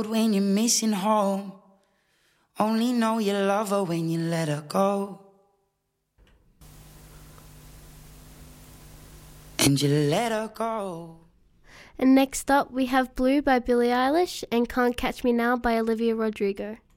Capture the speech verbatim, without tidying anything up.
when you're missing home. Only know you love her when you let her go. And you let her go. And next up we have Blue by Billie Eilish and Can't Catch Me Now by Olivia Rodrigo.